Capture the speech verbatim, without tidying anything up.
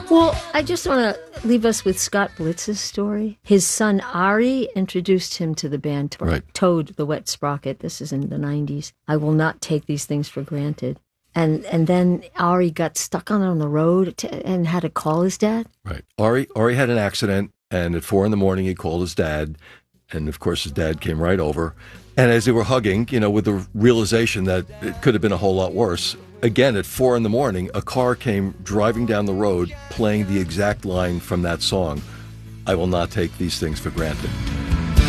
Well, I just want to leave us with Scott Blitz's story. His son Ari introduced him to the band, Right. Toad the Wet Sprocket. This is in the nineties. I will not take these things for granted. And and then Ari got stuck on on the road to, and had to call his dad. Right. Ari Ari had an accident, and at four in the morning he called his dad, and of course his dad came right over. And as they were hugging, you know, with the realization that it could have been a whole lot worse, again at four in the morning, a car came driving down the road playing the exact line from that song, "I will not take these things for granted."